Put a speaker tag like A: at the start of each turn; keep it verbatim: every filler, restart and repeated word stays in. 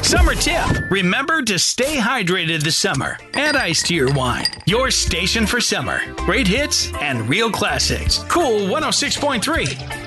A: Summer tip. Remember to stay hydrated this summer. Add ice to your wine. Your station for summer. Great hits and real classics. Cool one oh six point three.